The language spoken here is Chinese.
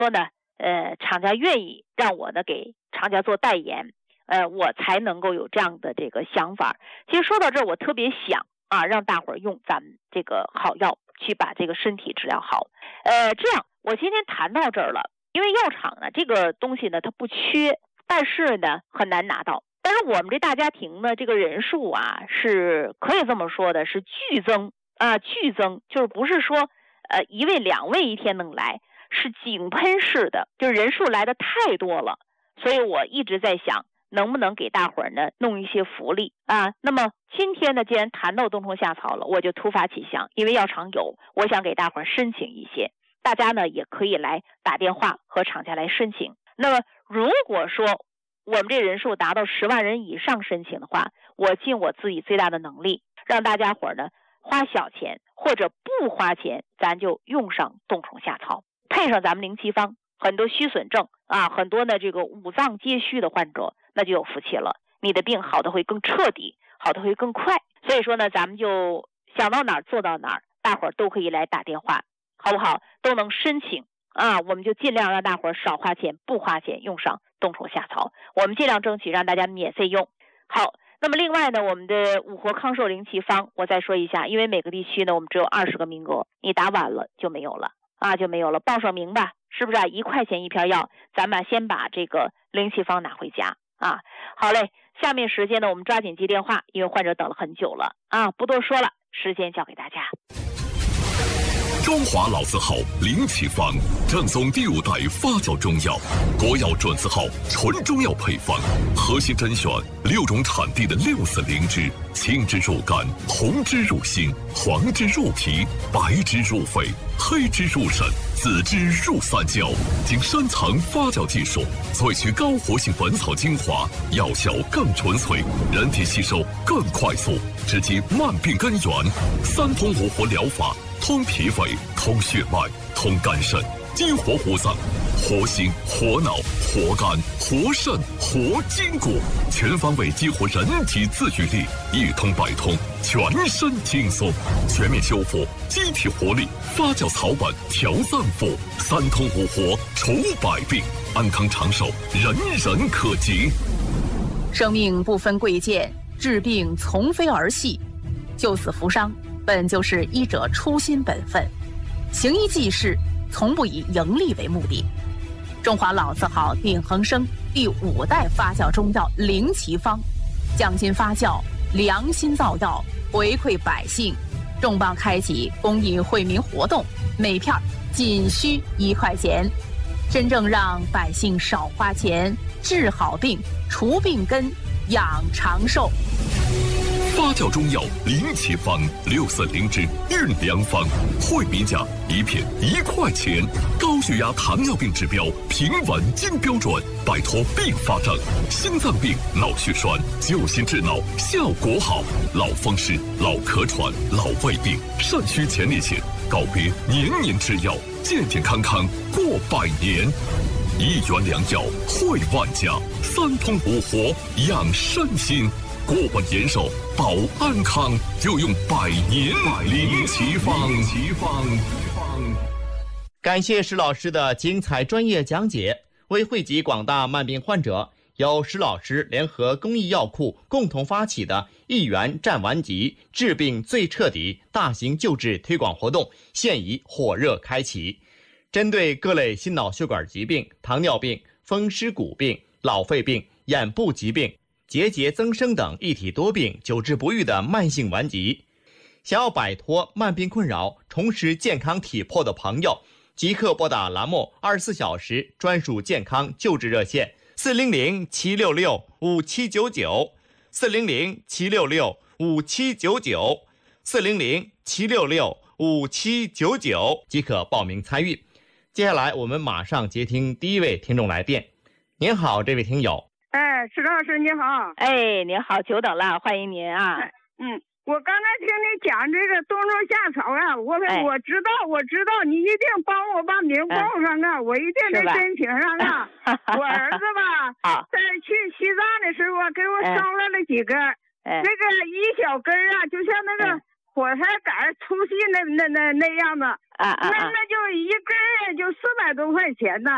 说呢，厂家愿意让我呢给厂家做代言，我才能够有这样的这个想法。其实说到这儿，我特别想让大伙儿用咱们这个好药去把这个身体治疗好。这样我今天谈到这儿了，因为药厂呢这个东西呢它不缺，但是呢很难拿到。但是我们这大家庭呢这个人数是可以这么说的，是剧增，就是不是说1位2位一天能来，是井喷式的，就是人数来的太多了。所以我一直在想能不能给大伙儿呢弄一些福利那么今天呢既然谈到冬虫夏草了，我就突发奇想，因为药厂有，我想给大伙儿申请一些，大家呢也可以来打电话和厂家来申请。那么如果说我们这人数达到10万人以上申请的话，我尽我自己最大的能力，让大家伙儿呢花小钱或者不花钱，咱就用上冬虫夏草，配上咱们灵奇方，很多虚损症很多呢这个五脏皆虚的患者，那就有福气了，你的病好的会更彻底，好的会更快。所以说呢，咱们就想到哪儿做到哪儿，大伙儿都可以来打电话，好不好？都能申请我们就尽量让大伙儿少花钱，不花钱用上冬虫夏草，我们尽量争取让大家免费用。好，那么另外呢，我们的五活康寿灵奇方，我再说一下，因为每个地区呢我们只有20个名额，你打晚了就没有了就没有了，报上名吧，是不是1块钱一片药，咱们先把这个灵奇方拿回家好嘞，下面时间呢我们抓紧接电话，因为患者等了很久了不多说了，时间交给大家。 中华老字号灵奇方，正宗第5代发酵中药，国药准字号纯中药配方，核心甄选6种产地的64灵芝，青汁入肝，红汁入心，黄汁入脾，白汁入肺，黑汁入肾，紫汁入三焦，经深层发酵技术萃取高活性本草精华，药效更纯粹，人体吸收更快速，直击慢病根源。3通5活疗法，通脾胃，通血脉，通肝肾，激活五脏，活心、活脑、活肝、活肾、活筋骨，全方位激活人体自愈力，一通百通，全身轻松，全面修复机体活力，发酵草本调脏腑，3通5活除百病，安康长寿人人可及。 生命不分贵贱，治病从非儿戏，救死扶伤本就是医者初心本分，行医济世从不以盈利为目的。中华老字号鼎恒生第5代发酵中药灵奇方，匠心发酵，良心造药，回馈百姓，重磅开启公益惠民活动，每片仅需1块钱，真正让百姓少花钱，治好病，除病根，养长寿。 发酵中药灵奇方，64灵芝运良方，惠民价1片1块钱，高血压、糖尿病指标平稳经标准，摆脱并发症，心脏病、脑血栓，救心治脑，效果好。老风湿、老咳喘、老胃病，肾虚前列腺，告别年年吃药，健健康康过100年。1元良药惠万家，3通5活养身心。过稳延寿，保安康，就用100年灵奇方。 感谢石老师的精彩专业讲解。为惠及广大慢病患者，由石老师联合公益药库共同发起的1元战完疾，治病最彻底大型救治推广活动现已火热开启。针对各类心脑血管疾病、糖尿病、风湿骨病、老肺病、眼部疾病、结节增生等一体多病久治不愈的慢性顽疾，想要摆脱慢病困扰，重拾健康体魄的朋友，即刻拨打栏目24小时专属健康救治热线400-766-5799 400-766-5799 400-766-5799即可报名参与。接下来我们马上接听第一位听众来电。您好，这位听友。 石老师你好。 您好，久等了，欢迎您啊。 我刚才听你讲这个冬虫夏草我知道你一定帮我把名报上我一定得申请上我儿子在去西藏的时候给我捎来了几根那个一小根就像那个火柴杆粗细那样子那就一根就400多块钱呢。